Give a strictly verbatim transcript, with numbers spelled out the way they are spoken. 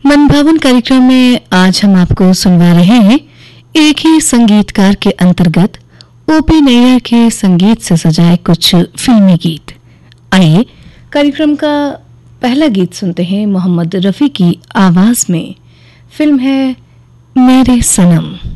मनभावन कार्यक्रम में आज हम आपको सुनवा रहे हैं एक ही संगीतकार के अंतर्गत ओपी नैयर के संगीत से सजाए कुछ फिल्मी गीत। आइए कार्यक्रम का पहला गीत सुनते हैं मोहम्मद रफी की आवाज में। फिल्म है मेरे सनम।